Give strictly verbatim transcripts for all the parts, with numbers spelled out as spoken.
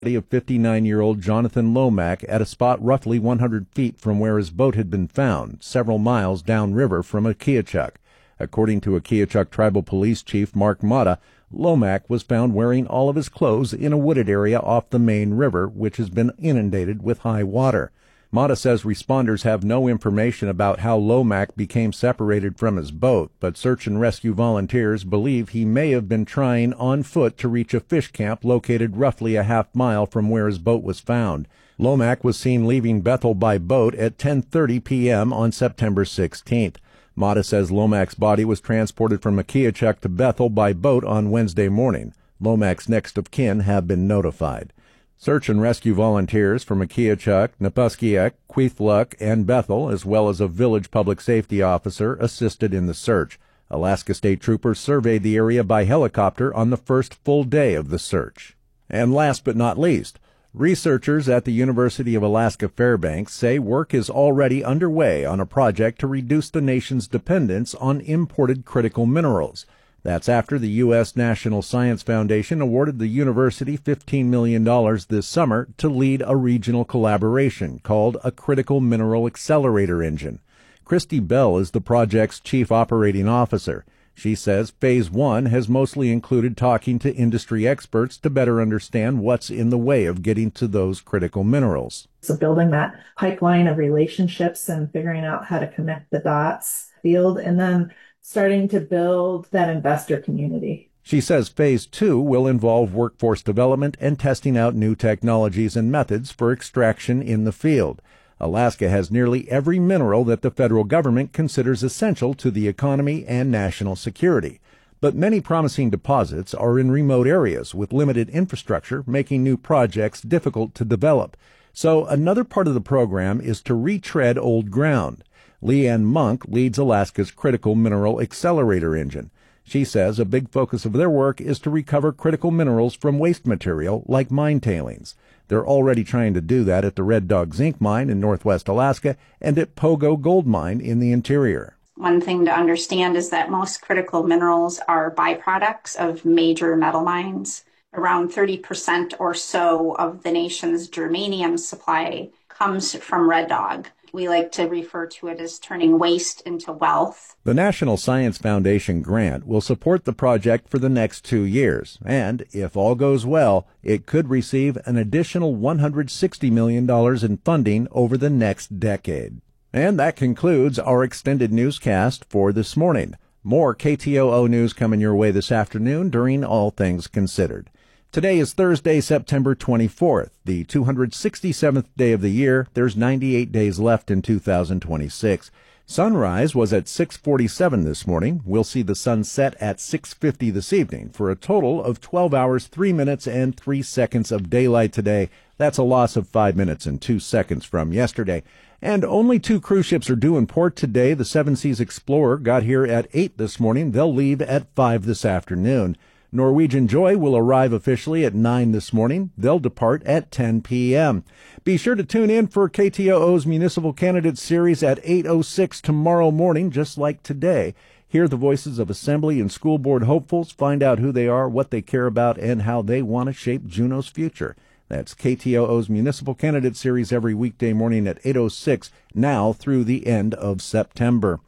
of fifty-nine-year-old Jonathan Lomack at a spot roughly one hundred feet from where his boat had been found, several miles downriver from Akiachuk. According to Akiachuk Tribal Police Chief Mark Mata, Lomack was found wearing all of his clothes in a wooded area off the main river, which has been inundated with high water. Mata says responders have no information about how Lomack became separated from his boat, but search and rescue volunteers believe he may have been trying on foot to reach a fish camp located roughly a half mile from where his boat was found. Lomack was seen leaving Bethel by boat at ten thirty p.m. on September sixteenth. Mata says Lomack's body was transported from Akiachuk to Bethel by boat on Wednesday morning. Lomack's next of kin have been notified. Search and rescue volunteers from Akiachuk, Napaskiek, Kwethluk, and Bethel, as well as a village public safety officer, assisted in the search. Alaska State Troopers surveyed the area by helicopter on the first full day of the search. And last but not least, researchers at the University of Alaska Fairbanks say work is already underway on a project to reduce the nation's dependence on imported critical minerals. That's after the U S National Science Foundation awarded the university fifteen million dollars this summer to lead a regional collaboration called a Critical Mineral Accelerator Engine. Christy Bell is the project's chief operating officer. She says phase one has mostly included talking to industry experts to better understand what's in the way of getting to those critical minerals. So building that pipeline of relationships and figuring out how to connect the dots field, and then starting to build that investor community. She says phase two will involve workforce development and testing out new technologies and methods for extraction in the field. Alaska has nearly every mineral that the federal government considers essential to the economy and national security. But many promising deposits are in remote areas with limited infrastructure, making new projects difficult to develop. So another part of the program is to retread old ground. Leanne Monk leads Alaska's Critical Mineral Accelerator Engine. She says a big focus of their work is to recover critical minerals from waste material like mine tailings. They're already trying to do that at the Red Dog Zinc Mine in northwest Alaska and at Pogo Gold Mine in the interior. One thing to understand is that most critical minerals are byproducts of major metal mines. Around thirty percent or so of the nation's germanium supply comes from Red Dog. We like to refer to it as turning waste into wealth. The National Science Foundation grant will support the project for the next two years, and if all goes well, it could receive an additional one hundred sixty million dollars in funding over the next decade. And that concludes our extended newscast for this morning. More K T O O news coming your way this afternoon during All Things Considered. Today is Thursday, September twenty-fourth, the two hundred sixty-seventh day of the year. There's ninety-eight days left in two thousand twenty-six. Sunrise was at six forty-seven this morning. We'll see the sun set at six fifty this evening for a total of twelve hours, three minutes, and three seconds of daylight today. That's a loss of five minutes and two seconds from yesterday. And only two cruise ships are due in port today. The Seven Seas Explorer got here at eight this morning. They'll leave at five this afternoon. Norwegian Joy will arrive officially at nine this morning. They'll depart at ten p.m. Be sure to tune in for K T O O's Municipal Candidates Series at eight oh six tomorrow morning, just like today. Hear the voices of Assembly and School Board hopefuls, find out who they are, what they care about, and how they want to shape Juneau's future. That's K T O O's Municipal Candidates Series every weekday morning at eight oh six, now through the end of September.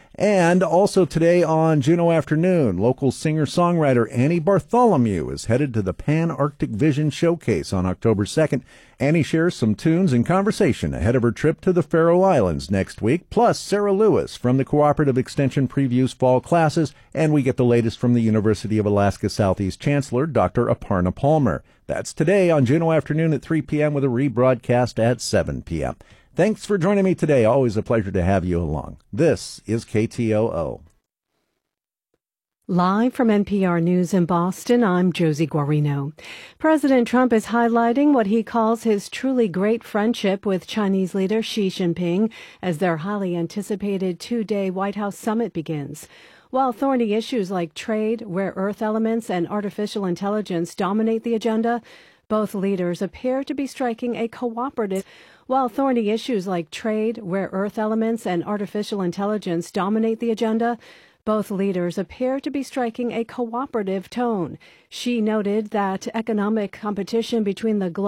And also today on Juneau Afternoon, local singer-songwriter Annie Bartholomew is headed to the Pan-Arctic Vision Showcase on October second. Annie shares some tunes and conversation ahead of her trip to the Faroe Islands next week, plus Sarah Lewis from the Cooperative Extension previews fall classes, and we get the latest from the University of Alaska Southeast Chancellor, Doctor Aparna Palmer. That's today on Juneau Afternoon at three p.m. with a rebroadcast at seven p.m. Thanks for joining me today. Always a pleasure to have you along. This is K T O O. Live from N P R News in Boston, I'm Josie Guarino. President Trump is highlighting what he calls his truly great friendship with Chinese leader Xi Jinping as their highly anticipated two-day White House summit begins. While thorny issues like trade, rare earth elements, and artificial intelligence dominate the agenda, both leaders appear to be striking a cooperative. While thorny issues like trade, rare earth elements, and artificial intelligence dominate the agenda, Both leaders appear to be striking a cooperative tone. Xi noted that economic competition between the global